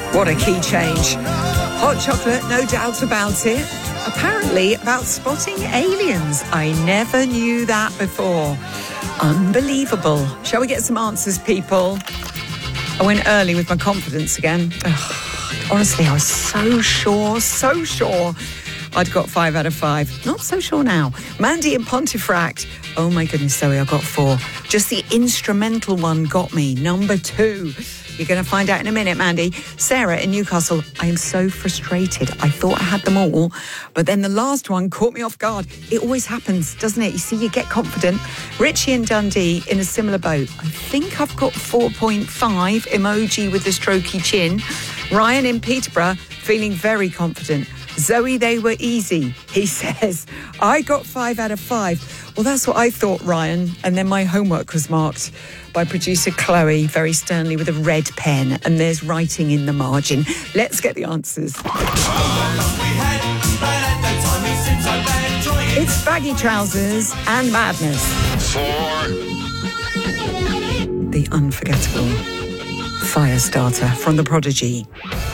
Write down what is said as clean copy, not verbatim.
What a key change. Hot chocolate, no doubt about it. Apparently about spotting aliens. I never knew that before. Unbelievable. Shall we get some answers, people? I went early with my confidence again. Honestly, I was so sure I'd got 5 out of 5. Not so sure now. Mandy in Pontefract. Oh my goodness, Zoe, I got 4. Just the instrumental one got me. Number 2. You're going to find out in a minute, Mandy. Sarah in Newcastle. I am so frustrated. I thought I had them all, but then the last one caught me off guard. It always happens, doesn't it? You see, you get confident. Richie in Dundee in a similar boat. I think I've got 4.5. Emoji with the strokey chin. Ryan in Peterborough feeling very confident. Zoe, they were easy. He says, I got 5 out of 5. Well, that's what I thought, Ryan. And then my homework was marked by producer Chloe very sternly with a red pen. And there's writing in the margin. Let's get the answers. It's baggy trousers and madness. 4. The unforgettable Firestarter from The Prodigy.